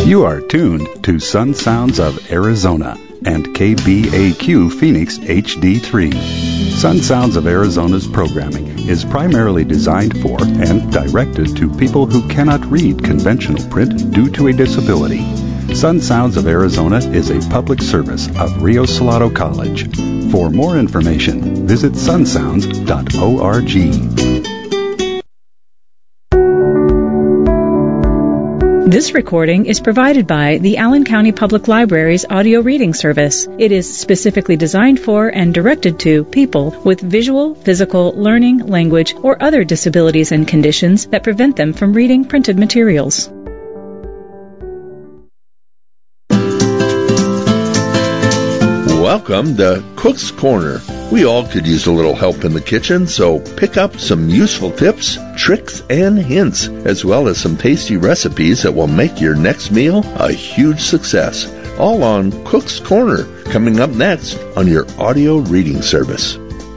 You are tuned to Sun Sounds of Arizona and KBAQ Phoenix HD3. Sun Sounds of Arizona's programming is primarily designed for and directed to people who cannot read conventional print due to a disability. Sun Sounds of Arizona is a public service of Rio Salado College. For more information, visit sunsounds.org. This recording is provided by the Allen County Public Library's audio reading service. It is specifically designed for and directed to people with visual, physical, learning, language, or other disabilities and conditions that prevent them from reading printed materials. Welcome to Cook's Corner. We all could use a little help in the kitchen, so pick up some useful tips, tricks, and hints, as well as some tasty recipes that will make your next meal a huge success. All on Cook's Corner, coming up next on your audio reading service.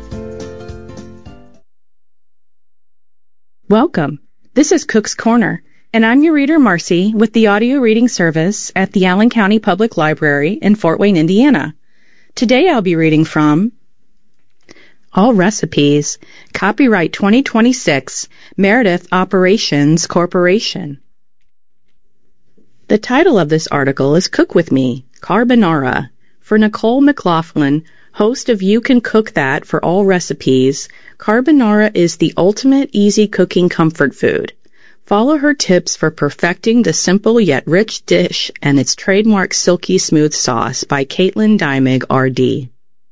Welcome. This is Cook's Corner, and I'm your reader, Marcy, with the audio reading service at the Allen County Public Library in Fort Wayne, Indiana. Today I'll be reading from All Recipes, Copyright 2026, Meredith Operations Corporation. The title of this article is Cook With Me, Carbonara. For Nicole McLaughlin, host of You Can Cook That for All Recipes, carbonara is the ultimate easy cooking comfort food. Follow her tips for perfecting the simple yet rich dish and its trademark silky smooth sauce by Caitlin Dimig, RD.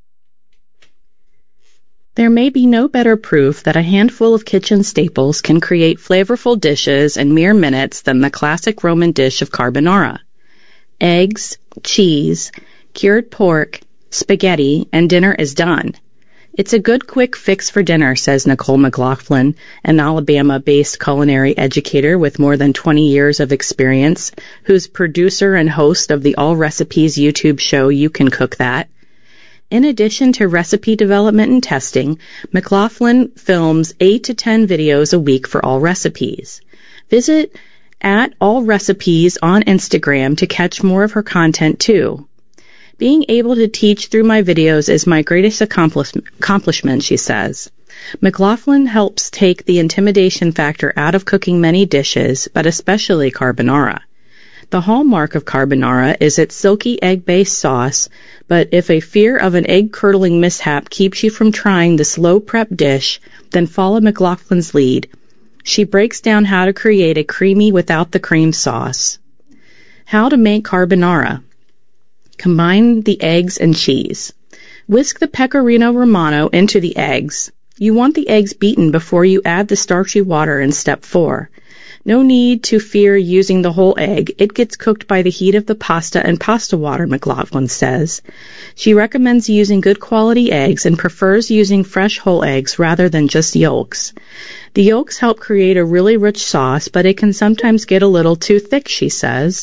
There may be no better proof that a handful of kitchen staples can create flavorful dishes in mere minutes than the classic Roman dish of carbonara. Eggs, cheese, cured pork, spaghetti, and dinner is done. It's a good quick fix for dinner, says Nicole McLaughlin, an Alabama-based culinary educator with more than 20 years of experience, who's producer and host of the All Recipes YouTube show You Can Cook That. In addition to recipe development and testing, McLaughlin films 8 to 10 videos a week for All Recipes. Visit @AllRecipes on Instagram to catch more of her content too. Being able to teach through my videos is my greatest accomplishment, she says. McLaughlin helps take the intimidation factor out of cooking many dishes, but especially carbonara. The hallmark of carbonara is its silky egg-based sauce, but if a fear of an egg-curdling mishap keeps you from trying this low-prep dish, then follow McLaughlin's lead. She breaks down how to create a creamy without the cream sauce. How to make carbonara. Combine the eggs and cheese. Whisk the Pecorino Romano into the eggs. You want the eggs beaten before you add the starchy water in step 4. No need to fear using the whole egg. It gets cooked by the heat of the pasta and pasta water, McLaughlin says. She recommends using good quality eggs and prefers using fresh whole eggs rather than just yolks. The yolks help create a really rich sauce, but it can sometimes get a little too thick, she says.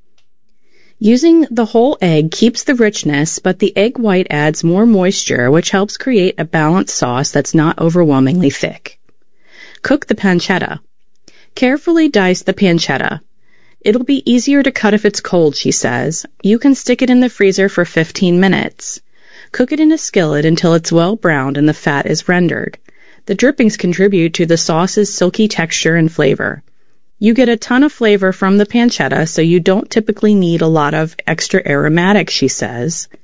Using the whole egg keeps the richness, but the egg white adds more moisture, which helps create a balanced sauce that's not overwhelmingly thick. Cook the pancetta. Carefully dice the pancetta. It'll be easier to cut if it's cold, she says. You can stick it in the freezer for 15 minutes. Cook it in a skillet until it's well browned and the fat is rendered. The drippings contribute to the sauce's silky texture and flavor. You get a ton of flavor from the pancetta, so you don't typically need a lot of extra aromatics, she says.